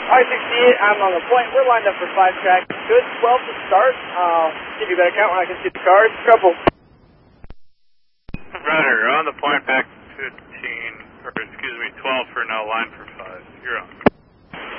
I-68, I'm on the point. We're lined up for 5 track. Good, 12 to start. Give you a better count when I can see the cars. Trouble. Runner, on the point back to